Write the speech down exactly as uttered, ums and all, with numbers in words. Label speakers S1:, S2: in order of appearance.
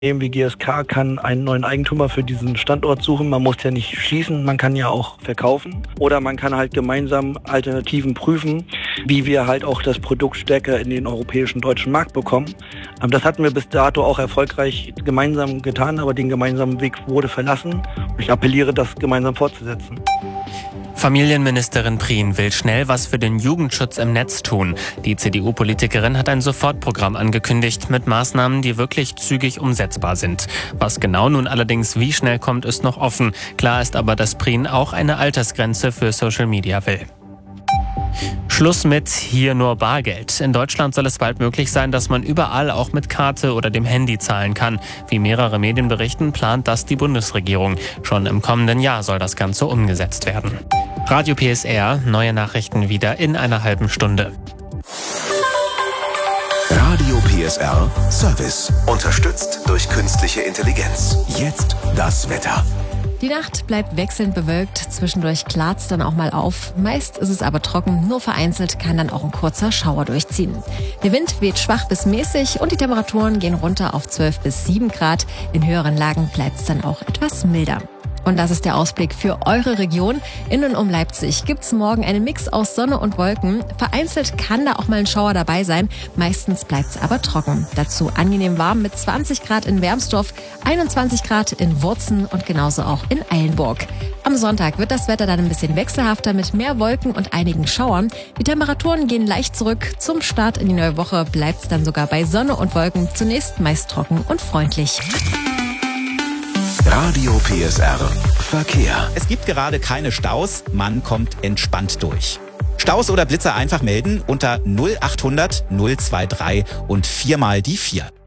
S1: Wie G S K kann einen neuen Eigentümer für diesen Standort suchen. Man muss ja nicht schießen, man kann ja auch verkaufen. Oder man kann halt gemeinsam Alternativen prüfen, wie wir halt auch das Produkt stärker in den europäischen deutschen Markt bekommen. Das hatten wir bis dato auch erfolgreich gemeinsam getan, aber den gemeinsamen Weg wurde verlassen. Ich appelliere, das gemeinsam fortzusetzen.
S2: Familienministerin Prien will schnell was für den Jugendschutz im Netz tun. Die C D U-Politikerin hat ein Sofortprogramm angekündigt mit Maßnahmen, die wirklich zügig umsetzbar sind. Was genau nun allerdings wie schnell kommt, ist noch offen. Klar ist aber, dass Prien auch eine Altersgrenze für Social Media will. Schluss mit hier nur Bargeld. In Deutschland soll es bald möglich sein, dass man überall auch mit Karte oder dem Handy zahlen kann. Wie mehrere Medien berichten, plant das die Bundesregierung. Schon im kommenden Jahr soll das Ganze umgesetzt werden. Radio P S R, neue Nachrichten wieder in einer halben Stunde.
S3: Radio P S R Service. Unterstützt durch künstliche Intelligenz. Jetzt das Wetter.
S4: Die Nacht bleibt wechselnd bewölkt, zwischendurch klart's dann auch mal auf. Meist ist es aber trocken, nur vereinzelt kann dann auch ein kurzer Schauer durchziehen. Der Wind weht schwach bis mäßig und die Temperaturen gehen runter auf zwölf bis sieben Grad. In höheren Lagen bleibt's dann auch etwas milder. Und das ist der Ausblick für eure Region. In und um Leipzig gibt's morgen einen Mix aus Sonne und Wolken. Vereinzelt kann da auch mal ein Schauer dabei sein. Meistens bleibt's aber trocken. Dazu angenehm warm mit zwanzig Grad in Wermsdorf, einundzwanzig Grad in Wurzen und genauso auch in Eilenburg. Am Sonntag wird das Wetter dann ein bisschen wechselhafter mit mehr Wolken und einigen Schauern. Die Temperaturen gehen leicht zurück. Zum Start in die neue Woche bleibt's dann sogar bei Sonne und Wolken zunächst meist trocken und freundlich.
S3: Radio P S R Verkehr.
S5: Es gibt gerade keine Staus, man kommt entspannt durch. Staus oder Blitzer einfach melden unter null achthundert null drei drei und viermal die vier.